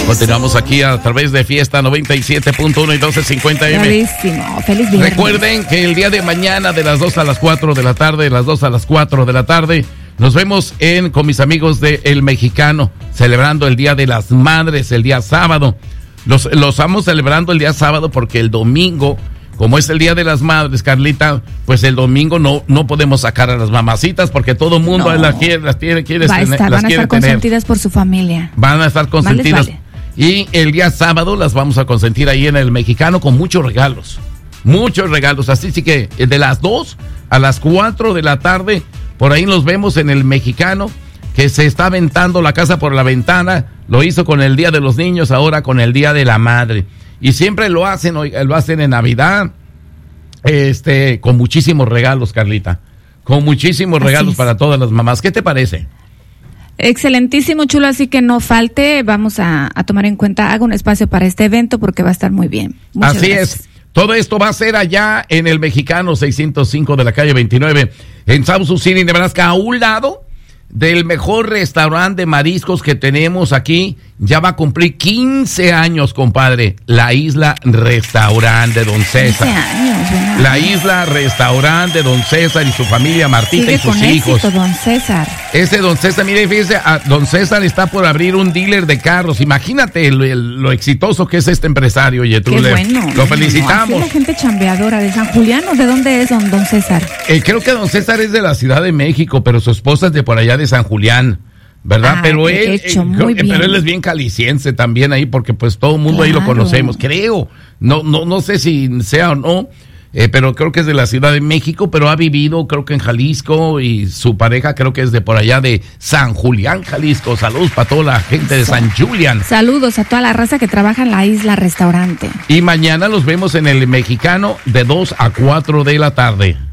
Continuamos aquí a través de Fiesta 97.1 y 1250 AM. Buenísimo, feliz viernes. Recuerden que el día de mañana de las 2 a las 4 de la tarde, de las 2 a las 4 de la tarde, nos vemos con mis amigos de El Mexicano, celebrando el Día de las Madres, el día sábado. Los estamos celebrando el día sábado porque el domingo, como es el Día de las Madres, Carlita, pues el domingo no podemos sacar a las mamacitas porque todo el mundo las quiere van a estar consentidas por su familia. Van a estar consentidas. Vale. Y el día sábado las vamos a consentir ahí en El Mexicano con muchos regalos. Muchos regalos. Así que de las 2 a las 4 de la tarde, por ahí nos vemos en El Mexicano, que se está aventando la casa por la ventana. Lo hizo con el Día de los Niños, ahora con el Día de la Madre. Y siempre lo hacen en Navidad, con muchísimos regalos, Carlita. Con muchísimos regalos para todas las mamás. ¿Qué te parece? Excelentísimo, chulo, así que no falte. Vamos a tomar en cuenta, haga un espacio para este evento porque va a estar muy bien. Muchas gracias. Es. Todo esto va a ser allá en El Mexicano, 605 de la calle 29, en South Sioux City, Nebraska, a un lado del mejor restaurante de mariscos que tenemos aquí. Ya va a cumplir 15 años, compadre. La Isla Restaurante de Don César. 15 años, ¿verdad? La Isla Restaurante de Don César y su familia Martita. Sigue y sus con hijos. Éxito, Don César. Ese Don César, mire, fíjese, Don César está por abrir un dealer de carros. Imagínate lo exitoso que es este empresario, Yetrule. Qué bueno. Lo felicitamos. Así la gente chambeadora de San Julián, ¿o de dónde es don César? Creo que Don César es de la Ciudad de México, pero su esposa es de por allá de San Julián, ¿verdad? Pero él es bien caliciense también ahí, porque pues todo el mundo ahí lo conocemos, creo. No sé si sea o no, pero creo que es de la Ciudad de México, pero ha vivido creo que en Jalisco, y su pareja creo que es de por allá de San Julián, Jalisco. Saludos para toda la gente de San Julián. Saludos a toda la raza que trabaja en la Isla Restaurante. Y mañana los vemos en El Mexicano de 2 a 4 de la tarde.